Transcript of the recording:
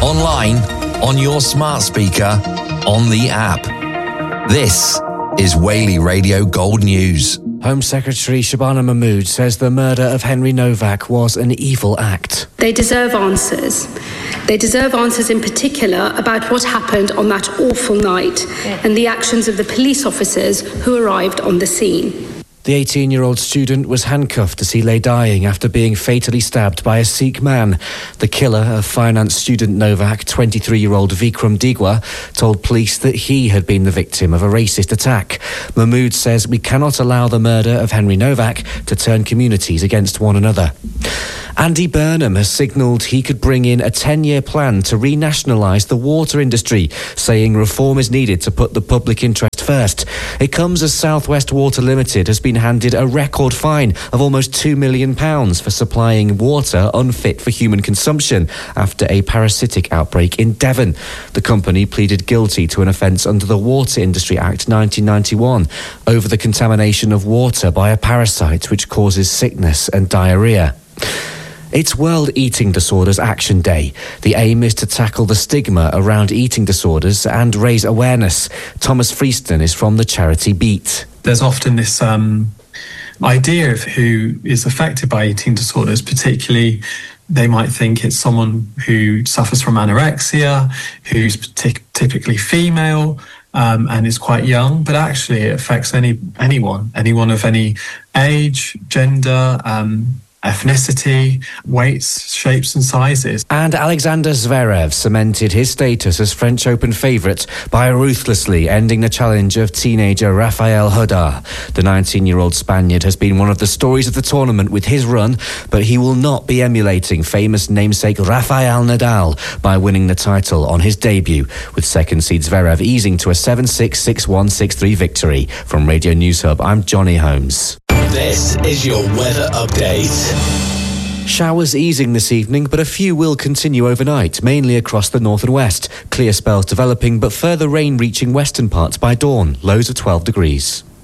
online, on your smart speaker, on the app. This is Whaley Radio Gold News. Home Secretary Shabana Mahmood says the murder of Henry Novak was an evil act. They deserve answers. They deserve answers in particular about what happened on that awful night and the actions of the police officers who arrived on the scene. The 18-year-old student was handcuffed as he lay dying after being fatally stabbed by a Sikh man. The killer of finance student Novak, 23-year-old Vikram Digwa, told police that he had been the victim of a racist attack. Mahmood says we cannot allow the murder of Henry Novak to turn communities against one another. Andy Burnham has signalled he could bring in a 10-year plan to renationalise the water industry, saying reform is needed to put the public interest first. It comes as South West Water Limited has been handed a record fine of almost £2 million for supplying water unfit for human consumption after a parasitic outbreak in Devon. The company pleaded guilty to an offence under the Water Industry Act 1991 over the contamination of water by a parasite which causes sickness and diarrhoea. It's World Eating Disorders Action Day. The aim is to tackle the stigma around eating disorders and raise awareness. Thomas Freeston is from the charity Beat. There's often this idea of who is affected by eating disorders, particularly they might think it's someone who suffers from anorexia, who's typically female, and is quite young, but actually it affects anyone of any age, gender, ethnicity, weights, shapes and sizes. And Alexander Zverev cemented his status as French Open favourite by ruthlessly ending the challenge of teenager Rafael Nadal. The 19-year-old Spaniard has been one of the stories of the tournament with his run, but he will not be emulating famous namesake Rafael Nadal by winning the title on his debut, with second seed Zverev easing to a 7-6, 6-1, 6-3 victory. From Radio News Hub, I'm Johnny Holmes. This is your weather update. Showers easing this evening, but a few will continue overnight, mainly across the north and west. Clear spells developing, but further rain reaching western parts by dawn, lows of 12 degrees.